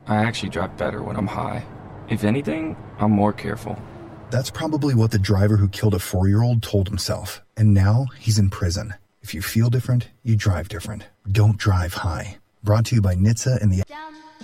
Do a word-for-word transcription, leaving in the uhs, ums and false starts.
I actually drive better when I'm high. If anything, I'm more careful. That's probably what the driver who killed a four-year-old told himself, and now he's in prison. If you feel different, you drive different. Don't drive high. Brought to you by N H T S A and the...